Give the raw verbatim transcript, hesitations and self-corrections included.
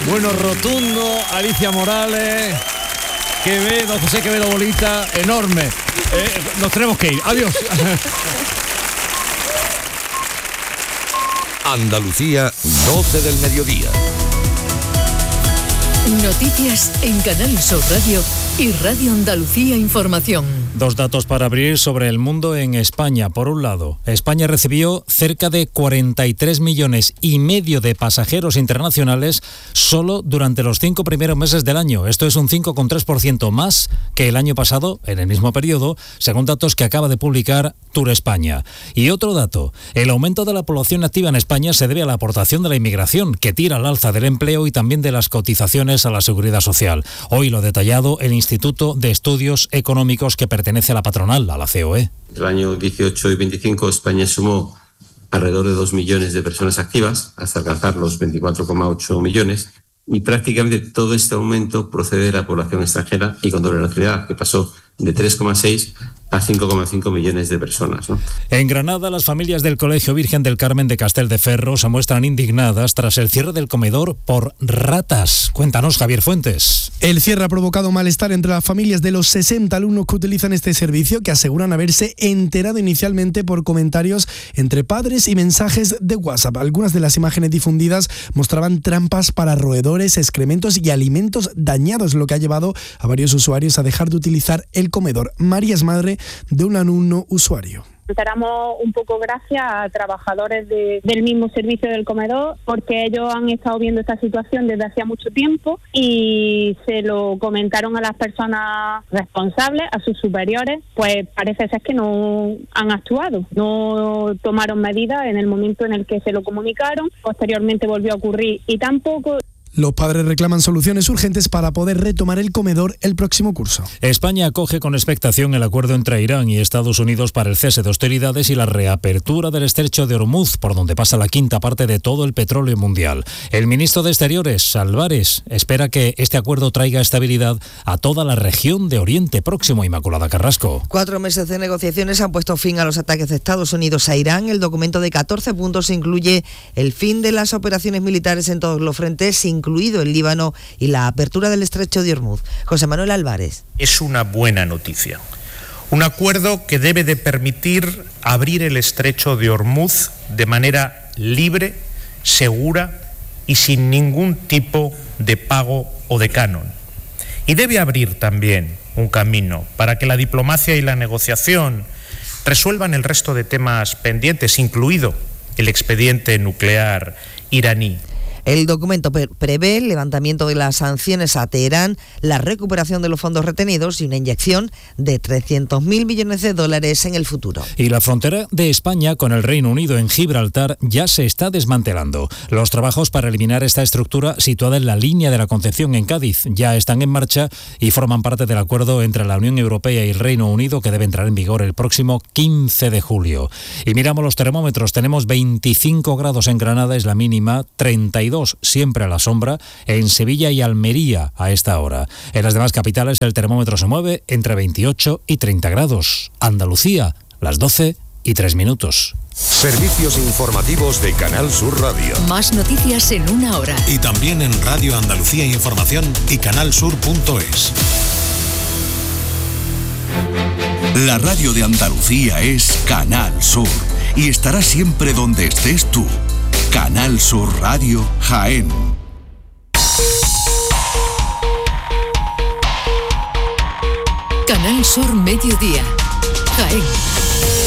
Bueno, rotundo, Alicia Morales, Quevedo, José Quevedo Bolita, enorme. Eh, nos tenemos que ir. Adiós. Andalucía, doce del mediodía. Noticias en Canal Sur Radio y Radio Andalucía Información. Dos datos para abrir sobre el mundo en España. Por un lado, España recibió cerca de cuarenta y tres millones y medio de pasajeros internacionales solo durante los cinco primeros meses del año. Esto es un cinco coma tres por ciento más que el año pasado, en el mismo periodo, según datos que acaba de publicar Tour España. Y otro dato, el aumento de la población activa en España se debe a la aportación de la inmigración, que tira al alza del empleo y también de las cotizaciones a la Seguridad Social. Hoy lo detallado el Instituto de Estudios Económicos que pertenece a la patronal, a la C O E. Entre el año dieciocho y veinticinco España sumó alrededor de dos millones de personas activas hasta alcanzar los veinticuatro coma ocho millones y prácticamente todo este aumento procede de la población extranjera y con doble nacionalidad, que pasó de tres coma seis a cinco coma cinco millones de personas, ¿no? En Granada, las familias del Colegio Virgen del Carmen de Castelldefels se muestran indignadas tras el cierre del comedor por ratas. Cuéntanos, Javier Fuentes. El cierre ha provocado malestar entre las familias de los sesenta alumnos que utilizan este servicio, que aseguran haberse enterado inicialmente por comentarios entre padres y mensajes de WhatsApp. Algunas de las imágenes difundidas mostraban trampas para roedores, excrementos y alimentos dañados, lo que ha llevado a varios usuarios a dejar de utilizar el comedor. María es madre de un alumno usuario. Enteramos un poco gracias a trabajadores de, del mismo servicio del comedor, porque ellos han estado viendo esta situación desde hacía mucho tiempo y se lo comentaron a las personas responsables, a sus superiores. Pues parece ser que no han actuado, no tomaron medidas en el momento en el que se lo comunicaron. Posteriormente volvió a ocurrir y tampoco. Los padres reclaman soluciones urgentes para poder retomar el comedor el próximo curso. España acoge con expectación el acuerdo entre Irán y Estados Unidos para el cese de hostilidades y la reapertura del estrecho de Hormuz, por donde pasa la quinta parte de todo el petróleo mundial. El ministro de Exteriores, Álvarez, espera que este acuerdo traiga estabilidad a toda la región de Oriente Próximo. Inmaculada Carrasco. Cuatro meses de negociaciones han puesto fin a los ataques de Estados Unidos a Irán. El documento de catorce puntos incluye el fin de las operaciones militares en todos los frentes, incluido el Líbano, y la apertura del estrecho de Hormuz. José Manuel Álvarez. Es una buena noticia. Un acuerdo que debe de permitir abrir el estrecho de Hormuz de manera libre, segura y sin ningún tipo de pago o de canon. Y debe abrir también un camino para que la diplomacia y la negociación resuelvan el resto de temas pendientes, incluido el expediente nuclear iraní. El documento prevé el levantamiento de las sanciones a Teherán, la recuperación de los fondos retenidos y una inyección de trescientos mil millones de dólares en el futuro. Y la frontera de España con el Reino Unido en Gibraltar ya se está desmantelando. Los trabajos para eliminar esta estructura situada en la línea de la Concepción en Cádiz ya están en marcha y forman parte del acuerdo entre la Unión Europea y el Reino Unido, que debe entrar en vigor el próximo quince de julio. Y miramos los termómetros, tenemos veinticinco grados en Granada, es la mínima, treinta y dos siempre a la sombra en Sevilla y Almería a esta hora. En las demás capitales el termómetro se mueve entre veintiocho y treinta grados. Andalucía, las doce y tres minutos. Servicios informativos de Canal Sur Radio. Más noticias en una hora. Y también en Radio Andalucía Información y canalsur punto es. La radio de Andalucía es Canal Sur y estará siempre donde estés tú. Canal Sur Radio, Jaén. Canal Sur Mediodía, Jaén.